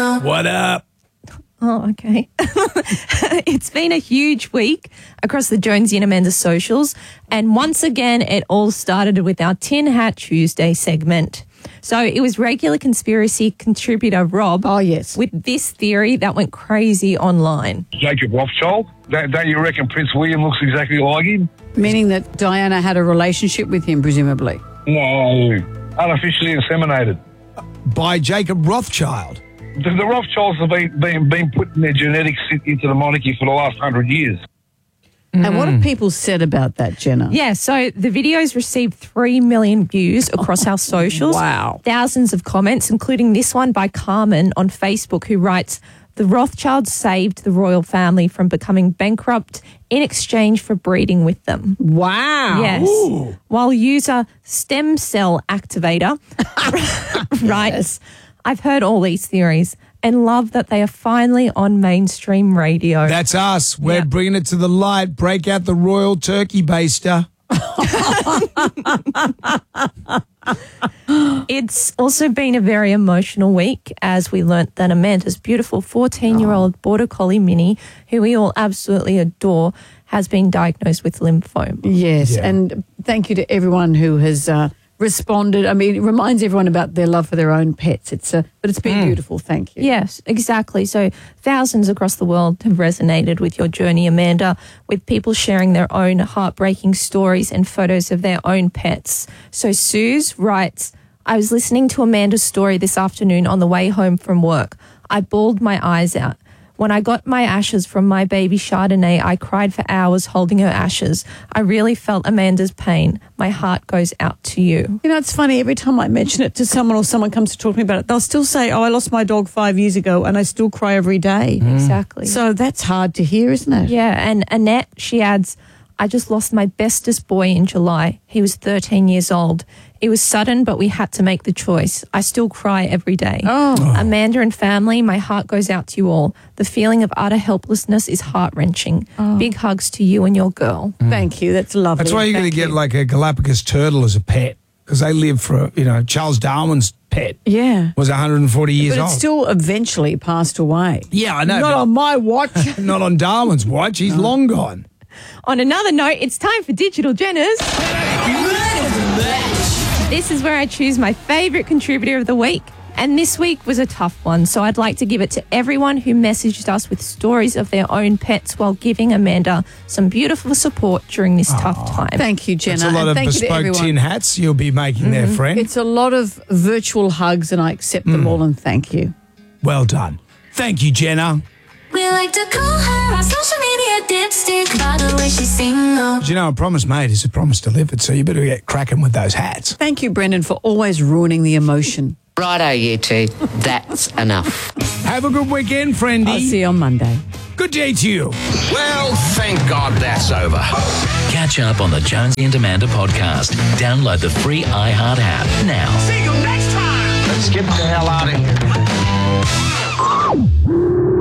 single. What up? Oh, okay. It's been a huge week across the Jonesy and Amanda socials. And once again, it all started with our Tin Hat Tuesday segment. So it was regular conspiracy contributor Rob. Oh, yes. With this theory that went crazy online. Jacob Rothschild? Don't you reckon Prince William looks exactly like him? Meaning that Diana had a relationship with him, presumably. No, unofficially inseminated. By Jacob Rothschild. The Rothschilds have been putting their genetics into the monarchy for the last 100 years. And what have people said about that, Jenna? Yeah, so the videos received 3 million views across our socials. Wow. Thousands of comments, including this one by Carmen on Facebook, who writes, "The Rothschilds saved the royal family from becoming bankrupt in exchange for breeding with them." Wow. Yes. Ooh. While user Stem Cell Activator writes, "I've heard all these theories and love that they are finally on mainstream radio." That's us. We're bringing it to the light. Break out the royal turkey baster. It's also been a very emotional week as we learnt that Amanda's beautiful 14-year-old Border Collie Minnie, who we all absolutely adore, has been diagnosed with lymphoma. Yes, Yeah. and thank you to everyone who has responded. I mean, it reminds everyone about their love for their own pets. But it's been beautiful. Thank you. Yes, exactly. So thousands across the world have resonated with your journey, Amanda, with people sharing their own heartbreaking stories and photos of their own pets. So Suze writes, "I was listening to Amanda's story this afternoon on the way home from work. I bawled my eyes out. When I got my ashes from my baby Chardonnay, I cried for hours holding her ashes. I really felt Amanda's pain. My heart goes out to you." You know, it's funny, every time I mention it to someone or someone comes to talk to me about it, they'll still say, "Oh, I lost my dog 5 years ago and I still cry every day." Exactly. So that's hard to hear, isn't it? Yeah, and Annette, she adds, "I just lost my bestest boy in July. He was 13 years old. It was sudden, but we had to make the choice. I still cry every day. Amanda and family, my heart goes out to you all. The feeling of utter helplessness is heart-wrenching. Big hugs to you and your girl." Thank you. That's lovely. That's why you're going to get like a Galapagos turtle as a pet because they live for, Charles Darwin's pet Yeah. was 140 years But old. it still eventually passed away. Yeah, I know. Not but on my watch. not on Darwin's watch. He's long gone. On another note, it's time for Digital Jenners. This is where I choose my favourite contributor of the week. And this week was a tough one, so I'd like to give it to everyone who messaged us with stories of their own pets while giving Amanda some beautiful support during this tough time. Thank you, Jenna. It's a lot and of thank you to bespoke everyone. tin hats you'll be making there, friend. It's a lot of virtual hugs, and I accept them all, and thank you. Well done. Thank you, Jenna. We like to call her our social media dipstick. By the way, she's single. Do you know a promise made is a promise delivered, so you better get cracking with those hats. Thank you, Brendan, for always ruining the emotion. Righto, you two. That's enough. Have a good weekend, friendy. I'll see you on Monday. Good day to you. Well, thank God that's over. Catch up on the Jonesy and Amanda podcast. Download the free iHeart app now. See you next time. Let's get the hell out of here.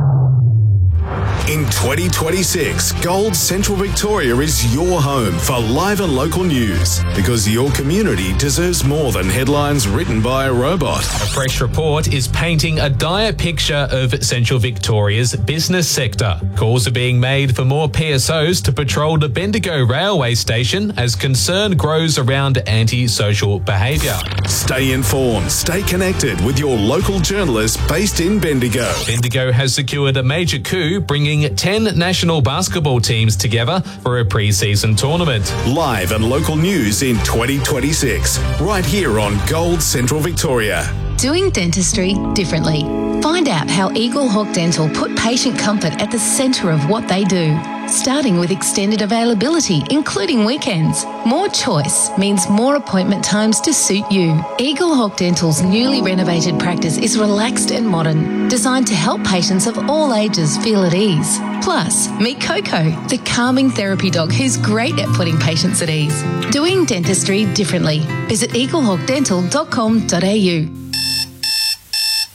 In 2026, Gold Central Victoria is your home for live and local news because your community deserves more than headlines written by a robot. A fresh report is painting a dire picture of Central Victoria's business sector. Calls are being made for more PSOs to patrol the Bendigo railway station as concern grows around anti-social behaviour. Stay informed, stay connected with your local journalists based in Bendigo. Bendigo has secured a major coup, bringing 10 national basketball teams together for a pre-season tournament. Live and local news in 2026, right here on Gold Central Victoria. Doing dentistry differently. Find out how Eagle Hawk Dental put patient comfort at the centre of what they do. Starting with extended availability, including weekends. More choice means more appointment times to suit you. Eagle Hawk Dental's newly renovated practice is relaxed and modern, designed to help patients of all ages feel at ease. Plus, meet Coco, the calming therapy dog who's great at putting patients at ease. Doing dentistry differently. Visit eaglehawkdental.com.au.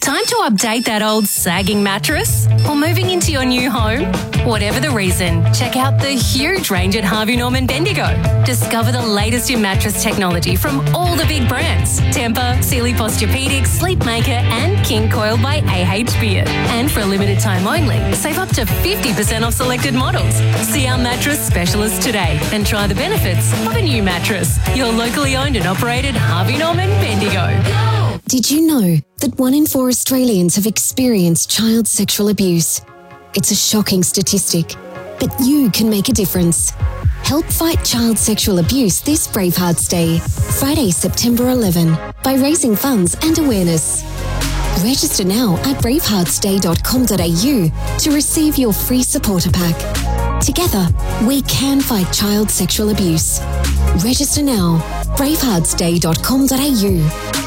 Time to update that old sagging mattress? Or moving into your new home? Whatever the reason, check out the huge range at Harvey Norman Bendigo. Discover the latest in mattress technology from all the big brands. Tempur, Sealy Posturepedic, Sleepmaker and King Coil by AH Beard. And for a limited time only, save up to 50% off selected models. See our mattress specialist today and try the benefits of a new mattress. Your locally owned and operated Harvey Norman Bendigo. Did you know that 1 in 4 Australians have experienced child sexual abuse? It's a shocking statistic, but you can make a difference. Help fight child sexual abuse this Bravehearts Day, Friday, September 11, by raising funds and awareness. Register now at braveheartsday.com.au to receive your free supporter pack. Together, we can fight child sexual abuse. Register now, braveheartsday.com.au.